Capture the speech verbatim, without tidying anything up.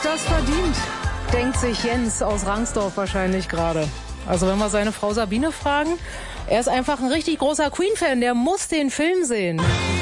das verdient, denkt sich Jens aus Rangsdorf wahrscheinlich gerade. Also wenn wir seine Frau Sabine fragen, er ist einfach ein richtig großer Queen-Fan, der muss den Film sehen.